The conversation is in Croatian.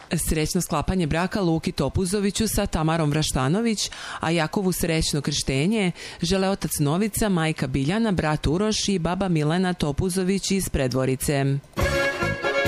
Srećno sklapanje braka Luki Topuzoviću sa Tamarom Vraštanović, a Jakovu srećno krštenje žele otac Novica, majka Biljana, brat Uroš i baba Milena Topuzović iz Predvorice.